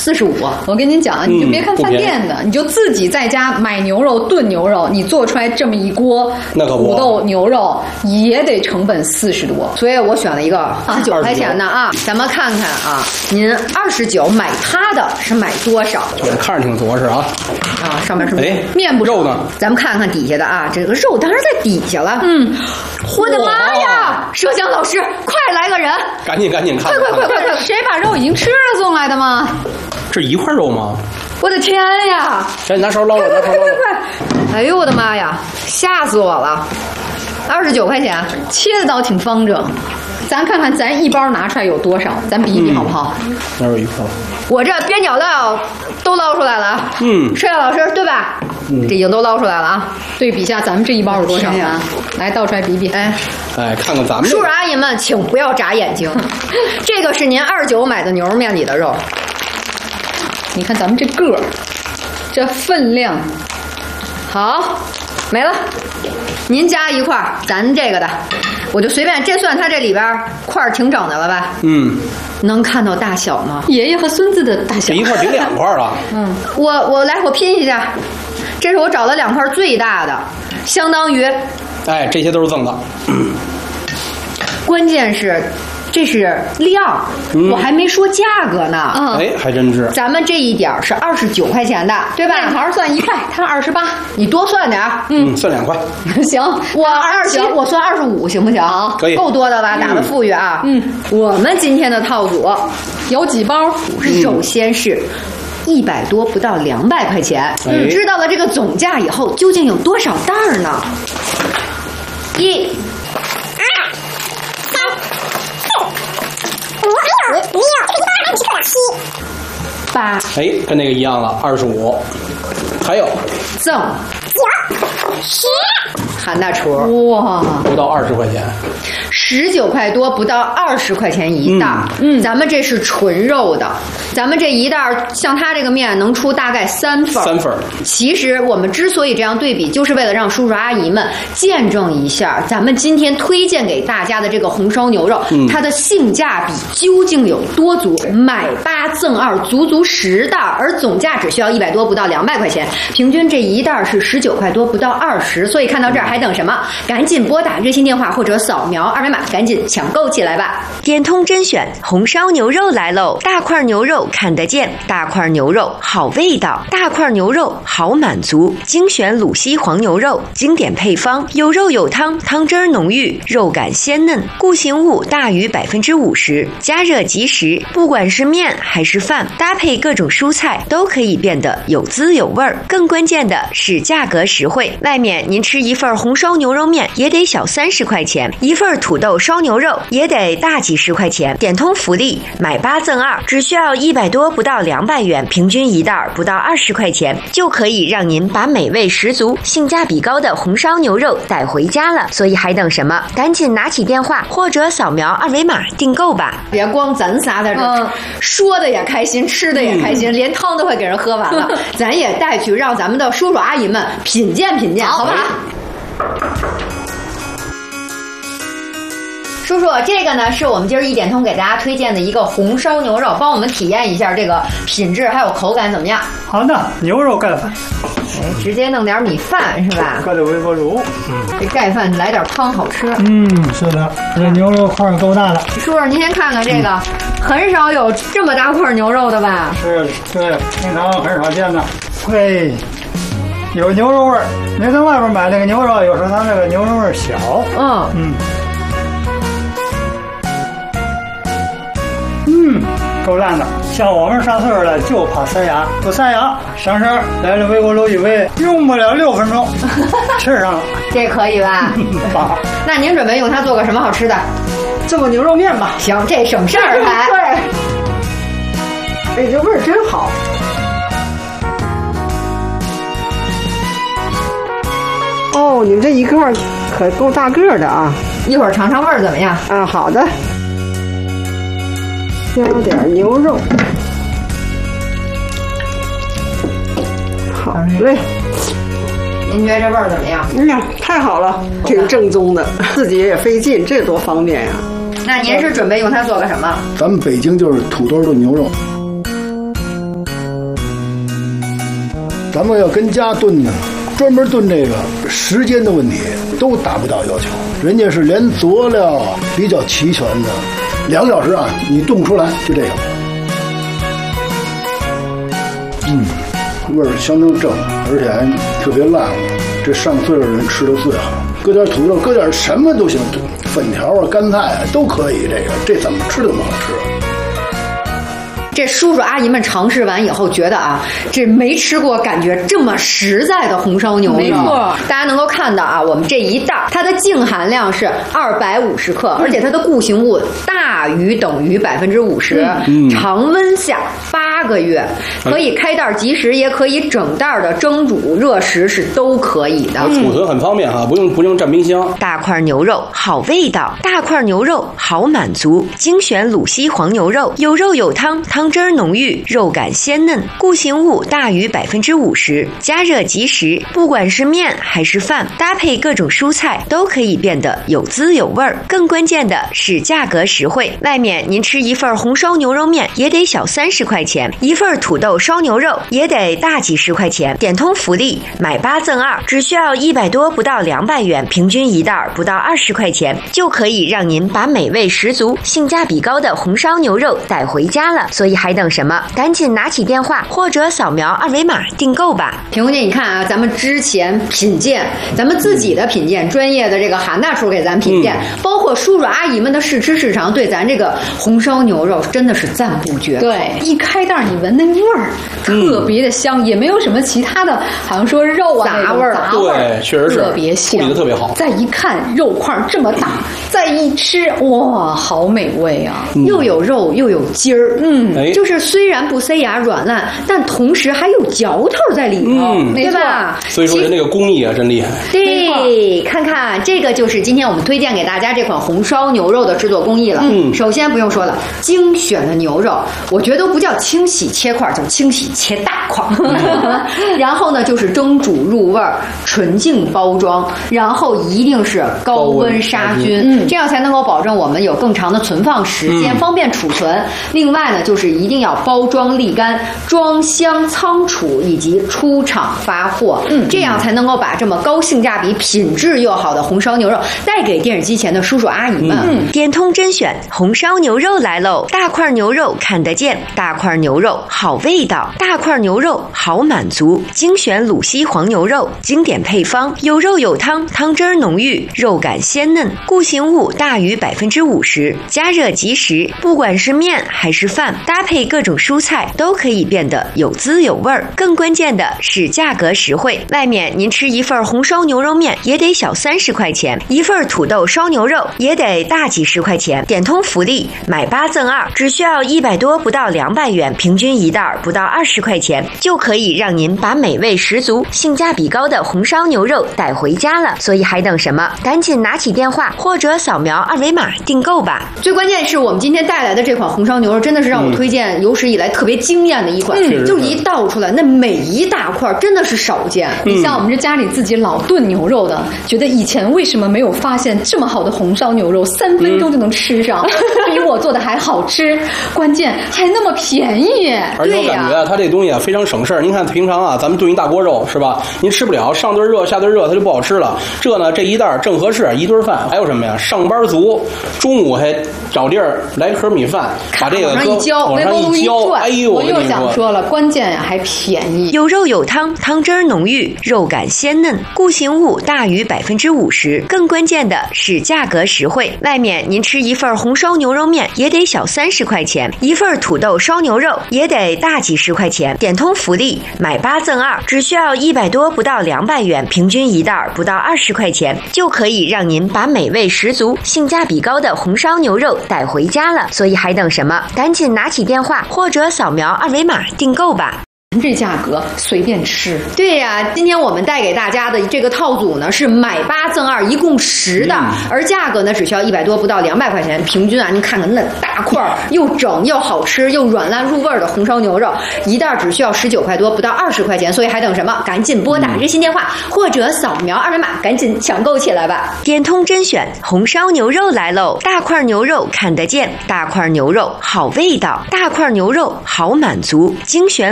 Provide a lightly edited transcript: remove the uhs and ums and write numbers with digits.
45。我跟您讲，你就别看饭店的，你就自己在家买牛肉炖牛肉，你做出来这么一锅土豆牛肉也得成本40多。所以我选了一个19块钱的啊。咱们看看啊，您29买它的是买多少？ 看着挺着实啊。 上面是面不肉呢？ 咱们看看底下的啊，这个肉当然在底下了。我的妈呀！麝香老师，快来个人！ 赶紧看！ 快！谁把肉已经吃了送来的吗？ 这一块肉吗？ 我的天呀！ 赶紧拿勺捞了！ 快！哎呦我的妈呀！吓死我了！29块钱，切的倒挺方正。咱看看咱一包拿出来有多少，咱比一比好不好？ 哪有一块？ 我这边角料都捞出来了啊。麝香老师对吧？这已经都捞出来了啊。对比一下咱们这一包有多少啊？来倒出来比比。哎， 看看咱们。 叔叔阿姨们，请不要眨眼睛。这个是您29买的牛肉面里的肉。你看咱们这个，这分量，好，没了。您加一块，咱这个的，我就随便，这算它这里边块挺整的了吧？能看到大小吗？爷爷和孙子的大小。 这一块顶2块了。 我拼一下，这是我找了2块最大的，相当于。 这些都是赠的。 关键是。这是量，我还没说价格呢。 还真是。 咱们这一点是29块钱的，对吧？面条算1块，它28，你多算点。 算2块。 行，我27，我算25，行不行？ 可以， 够多的吧？打的富裕啊。我们今天的套组有几包？首先是100多，不到200块钱。知道了这个总价以后，究竟有多少袋呢？1、2、3、4、5、6、7、8。 跟那个一样了，25。还有赠9、10，韩大厨，哇， 不到20块钱 ，19块多，不到20块钱一袋。咱们这是纯肉的，咱们这一袋像它这个面能出大概3份。其实我们之所以这样对比，就是为了让叔叔阿姨们见证一下咱们今天推荐给大家的这个红烧牛肉，它的性价比究竟有多足。买8赠2，足足10袋，而总价只需要100多，不到200块钱，平均这一袋是19块多，不到20。所以看到这儿还等什么？赶紧拨打热线电话或者扫描2维码，赶紧抢购起来吧！ 点通甄选红烧牛肉来喽！大块牛肉看得见，大块牛肉好味道，大块牛肉好满足。精选鲁西黄牛肉，经典配方，有肉有汤，汤汁浓郁，肉感鲜嫩，固形物大于50%，加热即食。不管是面还是饭，搭配各种蔬菜都可以变得有滋有味儿。更关键的是价格实惠，外面您吃一份红烧牛肉面也得小30块钱，一份土豆烧牛肉也得大几十块钱。点通福利，买8赠2，只需要100多，不到200元，平均一袋不到20块钱，就可以让您把美味十足、性价比高的红烧牛肉带回家了。所以还等什么？赶紧拿起电话或者扫描2维码订购吧！ 别光咱仨在这说的也开心，吃的也开心，连汤都快给人喝完了。咱也带去让咱们的叔叔阿姨们品鉴品鉴，好不好？叔叔，这个呢是我们今儿一点通给大家推荐的一个红烧牛肉，帮我们体验一下这个品质还有口感怎么样？ 好的，牛肉盖饭。 直接弄点米饭是吧？ 搁点微波炉。 这盖饭来点汤好吃。 是的，这牛肉块够大的。 叔叔，您先看看这个，很少有这么大块牛肉的吧？ 是，对，平常很少见的。有牛肉味儿。您在外边买那个牛肉，有时候它那个牛肉味儿小。够烂的。像我们上岁数了，就怕塞牙，不塞牙，上身来了微波炉一煨，用不了6分钟，吃上了。 这可以吧？那您准备用它做个什么好吃的？ 做个牛肉面吧。 行，这省事儿还。 对。这味儿真好。哦，你们这一块可够大个的啊！ 一会儿尝尝味儿怎么样？ 好的。加点牛肉，好嘞。 您觉得这味儿怎么样？ 太好了，挺正宗的，自己也费劲，这多方便呀！ 那您是准备用它做个什么？ 咱们北京就是土豆炖牛肉。 咱们要跟家炖呢，专门炖这个时间的问题都达不到要求，人家是连佐料比较齐全的，2小时啊，你炖不出来，就这个。味儿相当正，而且还特别烂，这上岁数人吃的最好。搁点土豆，搁点什么都行，粉条啊、干菜啊都可以。这怎么吃都很好吃。 这叔叔阿姨们尝试完以后，觉得啊，这没吃过感觉这么实在的红烧牛肉。 没错， 大家能够看到啊，我们这一袋它的净含量是250克，而且它的固形物大于等于50%，常温下8个月，可以开袋即食，也可以整袋的蒸煮、热食是都可以的。 储存很方便哈，不用占冰箱。 大块牛肉好味道，大块牛肉好满足，精选鲁西黄牛肉，有肉有汤，汤汁浓郁，肉感鲜嫩，固形物大于50%，加热即食，不管是面还是饭，搭配各种蔬菜都可以变得有滋有味儿。更关键的是价格实惠，外面您吃一份红烧牛肉面也得小30块钱，一份土豆烧牛肉也得大几十块钱。点通福利，买8赠2，只需要100多不到200元，平均一袋不到20块钱，就可以让您把美味十足、性价比高的红烧牛肉带回家了。所以还等什么？赶紧拿起电话或者扫描2维码订购吧。 平红姐，你看啊，咱们之前品鉴，咱们自己的品鉴，专业的这个韩大厨给咱品鉴，包括叔叔阿姨们的试吃试尝，对咱这个红烧牛肉真的是赞不绝口。 对，一开袋你闻那味儿特别的香，也没有什么其他的，好像说肉啊杂味儿， 对，确实是特别香， 处理的特别好。 再一看肉块这么大，再一吃，哇，好美味啊！ 又有肉又有筋儿，就是虽然不塞牙软烂，但同时还有嚼头在里头，对吧？ 所以说人这个工艺啊真厉害。 对，看看这个就是今天我们推荐给大家这款红烧牛肉的制作工艺了。首先不用说了，精选的牛肉，我觉得都不叫清洗切块，叫清洗切大块。然后呢，就是蒸煮入味儿，纯净包装，然后一定是高温杀菌，这样才能够保证我们有更长的存放时间，方便储存。另外呢，就是一定要包装沥干、装箱仓储以及出厂发货，这样才能够把这么高性价比、品质又好的红烧牛肉带给电视机前的叔叔阿姨们。 点通甄选红烧牛肉来喽！大块牛肉看得见，大块牛肉好味道，大块牛肉好满足，精选鲁西黄牛肉，经典配方，有肉有汤，汤汁浓郁，肉感鲜嫩，固形物大于50%，加热即食，不管是面还是饭，搭配各种蔬菜都可以变得有滋有味儿。更关键的是价格实惠，外面您吃一份红烧牛肉面也得小30块钱，一份土豆烧牛肉也得大几十块钱。点通福利，买8赠2，只需要100多不到200元，平均一袋不到20块钱，就可以让您把美味十足、性价比高的红烧牛肉带回家了。所以还等什么？赶紧拿起电话或者扫描2维码订购吧。 最关键是我们今天带来的这款红烧牛肉，真的是让我推荐有史以来特别惊艳的一款，就一倒出来，那每一大块真的是少见。 你像我们这家里自己老炖牛肉的，觉得以前为什么没有发现这么好的红烧牛肉3分钟就能吃上，比我做的还好吃，关键还那么便宜。 而且我感觉啊，它这东西啊非常省事儿。您看平常啊，咱们炖一大锅肉是吧？您吃不了，上顿热下顿热，它就不好吃了。这呢，这一袋正合适，一顿饭。还有什么呀？上班族中午还找地儿来盒米饭，把这个往上一浇， 往上一浇，哎呦， 我又想说了，关键呀还便宜， 有肉有汤，汤汁浓郁，肉感鲜嫩，固形物大于50%。更关键的是价格实惠，外面您吃一份红烧牛肉面也得小30块钱，一份土豆烧牛肉也得大几十块钱。点通福利，买8赠2，只需要100多不到200元，平均一袋不到20块钱，就可以让您把美味十足、性价比高的红烧牛肉带回家了。所以还等什么？赶紧拿起电话或者扫描2维码订购吧。 这价格随便吃。 对呀，今天我们带给大家的这个套组呢是买8赠2，一共10袋，而价格呢只需要100多不到200块钱，平均啊，您看看那大块又整又好吃又软烂入味的红烧牛肉，一袋只需要19块多不到20块钱，所以还等什么？赶紧拨打热线电话或者扫描2维码，赶紧抢购起来吧！ 点通甄选红烧牛肉来喽！大块牛肉看得见，大块牛肉好味道，大块牛肉好满足，精选